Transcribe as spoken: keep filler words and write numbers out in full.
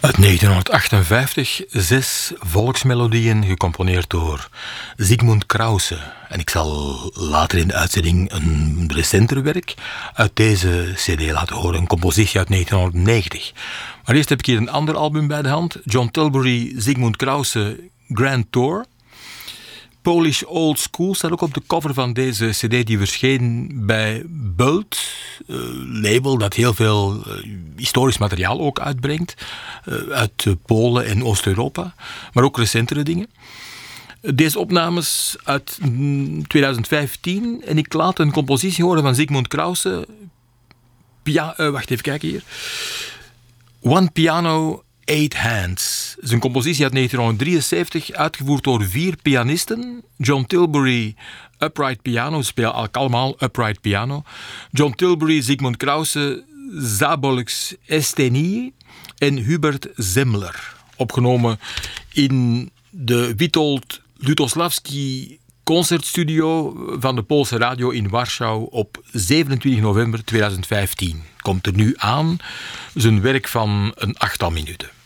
Uit negentienhonderdachtenvijftig, zes volksmelodieën gecomponeerd door Zygmunt Krause. En ik zal later in de uitzending een recenter werk uit deze cd laten horen, een compositie uit negentienhonderdnegentig. Maar eerst heb ik hier een ander album bij de hand, John Tilbury, Zygmunt Krause, Grand Tour. Polish Old School staat ook op de cover van deze cd die verscheen bij Bult, uh, label dat heel veel uh, historisch materiaal ook uitbrengt, uh, uit uh, Polen en Oost-Europa, maar ook recentere dingen. Deze opnames uit twintig vijftien en ik laat een compositie horen van Zygmunt Krause. Pia- uh, wacht even kijken hier. One Piano, Eight Hands. Het is een compositie uit negentienhonderddrieënzeventig, uitgevoerd door vier pianisten. John Tilbury, upright piano, spelen allemaal upright piano. John Tilbury, Zygmunt Krause, Zabolx Estenie en Hubert Zemler. Opgenomen in de Witold Lutosławski concertstudio van de Poolse radio in Warschau op zevenentwintig november tweeduizend vijftien. Komt er nu aan, zijn werk van een achttal minuten.